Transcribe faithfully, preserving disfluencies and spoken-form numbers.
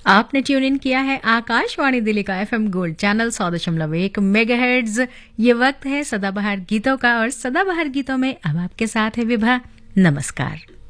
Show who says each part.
Speaker 1: आपने tune in किया है आकाशवाणी दिल्ली का एफएम गोल्ड चैनल सौ दशमलव एक मेगाहर्ट्ज। ये वक्त है सदाबहार गीतों का और सदाबहार गीतों में अब आपके साथ है विभा। नमस्कार।